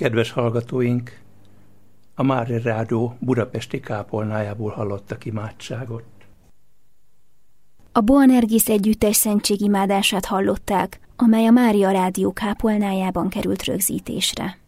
Kedves hallgatóink, a Mária Rádió budapesti kápolnájából hallottak imádságot. A Boanerges együttes szentségimádását hallották, amely a Mária Rádió kápolnájában került rögzítésre.